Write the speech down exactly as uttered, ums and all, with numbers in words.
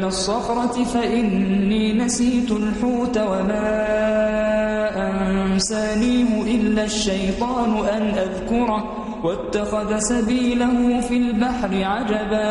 الصخرة فإني نسيت الحوت وما أنسانيه إلا الشيطان أن أذكره واتخذ سبيله في البحر عجبا